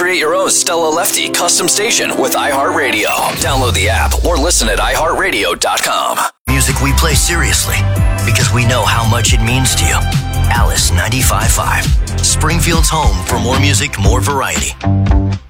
create your own Stella Lefty custom station with iHeartRadio. Download the app or listen at iHeartRadio.com. Music we play seriously because we know how much it means to you. Alice 95.5, Springfield's home for more music, more variety.